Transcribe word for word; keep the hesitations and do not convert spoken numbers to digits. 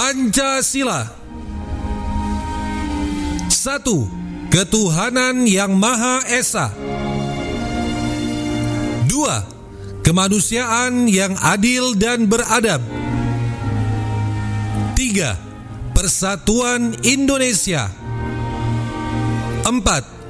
Pancasila. Satu, ketuhanan yang Maha Esa. Dua, kemanusiaan yang adil dan beradab. Tiga, persatuan Indonesia. Empat,